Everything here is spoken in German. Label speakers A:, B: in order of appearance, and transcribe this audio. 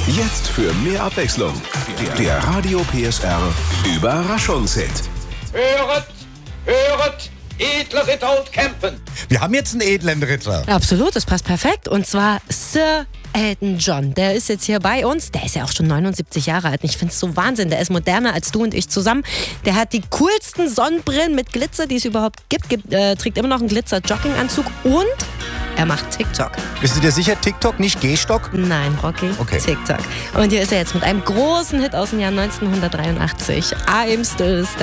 A: Jetzt für mehr Abwechslung. Der Radio PSR Überraschungshit.
B: Höret, edle Ritter und Campen.
C: Wir haben jetzt einen edlen Ritter.
D: Absolut, das passt perfekt. Und zwar Sir Elton John. Der ist jetzt hier bei uns. Der ist ja auch schon 79 Jahre alt. Und ich finde es so Wahnsinn. Der ist moderner als du und ich zusammen. Der hat die coolsten Sonnenbrillen mit Glitzer, die es überhaupt gibt. Trägt immer noch einen Glitzer-Jogginganzug und er macht TikTok.
C: Bist du dir sicher, TikTok, nicht Gehstock?
D: Nein, Rocky,
C: Okay.
D: TikTok. Und hier ist er jetzt mit einem großen Hit aus dem Jahr 1983. I'm Still Standing.